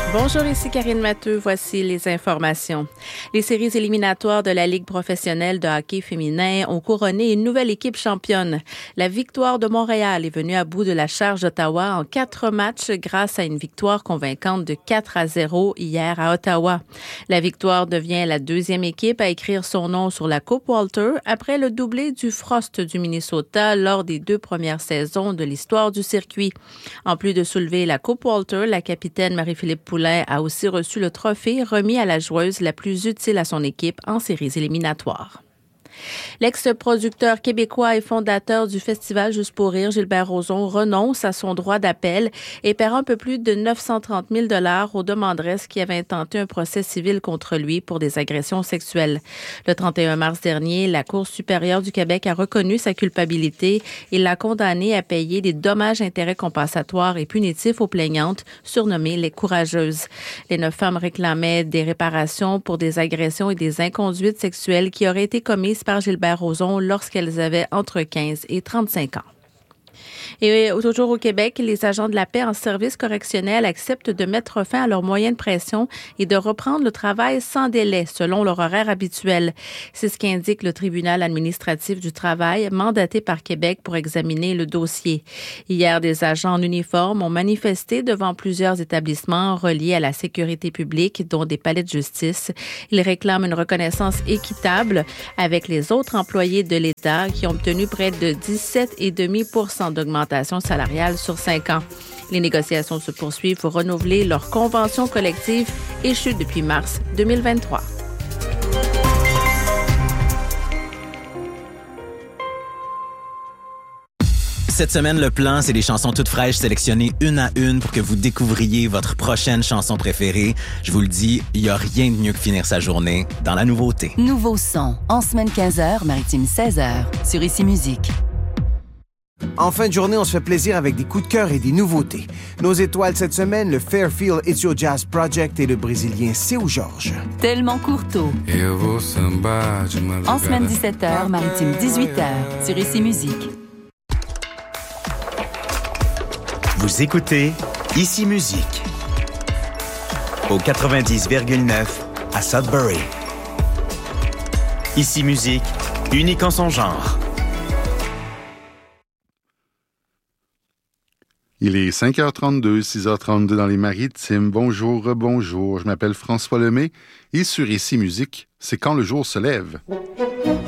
Bonjour, ici Karine Matteux. Voici les informations. Les séries éliminatoires de la Ligue professionnelle de hockey féminin ont couronné une nouvelle équipe championne. La Victoire de Montréal est venue à bout de la charge d'Ottawa en 4 matchs grâce à une victoire convaincante de 4-0 hier à Ottawa. La Victoire devient la deuxième équipe à écrire son nom sur la Coupe Walter après le doublé du Frost du Minnesota lors des 2 premières saisons de l'histoire du circuit. En plus de soulever la Coupe Walter, la capitaine Marie-Philippe Poulin a aussi reçu le trophée remis à la joueuse la plus utile à son équipe en séries éliminatoires. L'ex-producteur québécois et fondateur du Festival Juste pour rire, Gilbert Rozon, renonce à son droit d'appel et paiera un peu plus de 930 000 $ aux demanderesses qui avaient intenté un procès civil contre lui pour des agressions sexuelles. Le 31 mars dernier, la Cour supérieure du Québec a reconnu sa culpabilité et l'a condamné à payer des dommages-intérêts compensatoires et punitifs aux plaignantes, surnommées les courageuses. Les 9 femmes réclamaient des réparations pour des agressions et des inconduites sexuelles qui auraient été commises par Gilbert Rozon lorsqu'elles avaient entre 15 et 35 ans. Et toujours au Québec, les agents de la paix en service correctionnel acceptent de mettre fin à leurs moyens de pression et de reprendre le travail sans délai, selon leur horaire habituel. C'est ce qu'indique le tribunal administratif du travail, mandaté par Québec pour examiner le dossier. Hier, des agents en uniforme ont manifesté devant plusieurs établissements reliés à la sécurité publique, dont des palais de justice. Ils réclament une reconnaissance équitable avec les autres employés de l'État qui ont obtenu près de 17,5 % d'augmentation salariale sur 5 ans. Les négociations se poursuivent pour renouveler leur convention collective échue depuis mars 2023. Cette semaine, le plan, c'est des chansons toutes fraîches sélectionnées une à une pour que vous découvriez votre prochaine chanson préférée. Je vous le dis, il n'y a rien de mieux que finir sa journée dans la nouveauté. Nouveau son, en semaine 15h, maritime 16h, sur Ici Musique. En fin de journée, on se fait plaisir avec des coups de cœur et des nouveautés. Nos étoiles cette semaine, le Fairfield It's Your Jazz Project et le Brésilien Seu Jorge. Tellement courto. En semaine 17h, maritime 18h, sur Ici Musique. Vous écoutez Ici Musique au 90,9 à Sudbury. Ici Musique, unique en son genre. Il est 5h32, 6h32 dans les Maritimes. Bonjour, bonjour. Je m'appelle François Lemay et sur Ici Musique, c'est quand le jour se lève.